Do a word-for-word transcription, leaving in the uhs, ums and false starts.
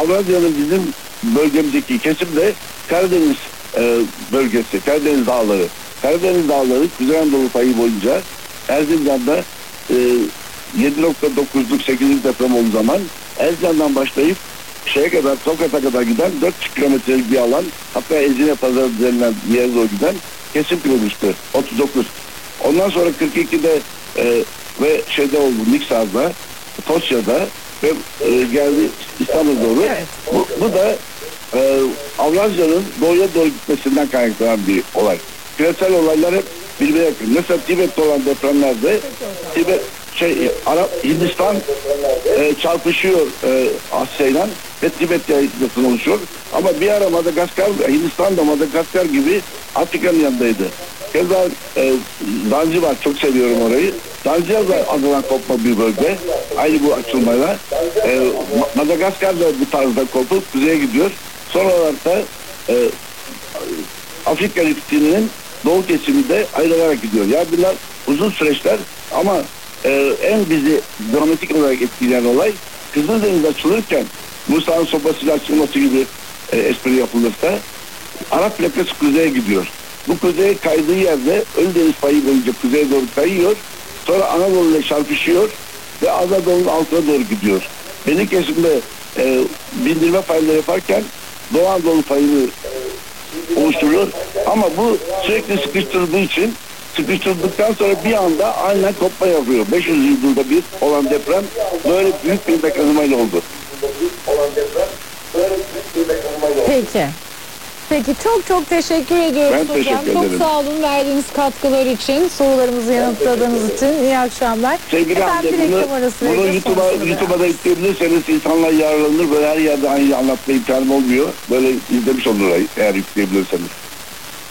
Avrasya'nın bizim bölgemizdeki kesim de Karadeniz e, bölgesi, Karadeniz dağları. Karadeniz dağları Kuzey Anadolu payı boyunca Erzincan'da e, yedi nokta dokuzluk sekizlik deprem olduğu zaman Erzincan'dan başlayıp şeye kadar, Tokat'a kadar giden dört buçuk kilometrelik bir alan, hatta Ezine Pazarı denilen bir yere doğru giden kesim kırılmıştı. otuz dokuz. Ondan sonra kırk ikide e, ve şeyde oldu, Niksar'da, Tosya'da ve e, geldi İstanbul'a doğru. Evet. Bu, bu da e, Avrasya'nın doğuya doğru gitmesinden kaynaklanan bir olay. Küresel olaylar hep birbirine yakın. Mesela Tibet'te olan depremlerde Tibet şey Arap Hindistan e, çarpışıyor e, Asya'yla ve Tibet yaylasından oluşuyor. Ama bir ara Madagaskar, Hindistan da Madagaskar gibi Afrika'nın yanındaydı. Keza e, Zanzibar, çok seviyorum orayı. Zanzibar da adadan kopma bir bölge. Aynı bu açılmayla. E, Madagaskar da bu tarzda kopup kuzeye gidiyor. Son olarak da e, Afrika riftinin doğu kesimi de ayrılarak gidiyor. Ya bunlar uzun süreçler ama e, en bizi dramatik olarak etkileyen olay Kızıldeniz açılırken Musa'nın sopasıyla açılması gibi e, espri yapılırsa Arap plakası kuzeye gidiyor. Bu kuzeye kaydığı yerde Ölüdeniz payı boyunca kuzeye doğru kayıyor. Sonra Anadolu ile çarpışıyor ve Anadolu'nun altına doğru gidiyor. Benim kesimde e, bindirme payları yaparken Doğu Anadolu payını oluşturuyor. Ama bu sürekli sıkıştırdığı için sıkıştırdıktan sonra bir anda aynen kopma yapıyor. beş yüz yılda bir olan deprem böyle büyük bir mekanizmayla oldu. Peki. Peki çok çok teşekkür ediyoruz ben hocam. Teşekkür çok ederim. sağ olun verdiğiniz katkılar için, sorularımızı yanıtladığınız için. İyi akşamlar. Sevgili Efendim, Hande, bunu, bunu YouTube'a, YouTube'a da yükleyebilirseniz insanlar yararlanır. Böyle her yerde aynı anlatma imkanım olmuyor. Böyle izlemiş olurlar eğer yükleyebilirseniz.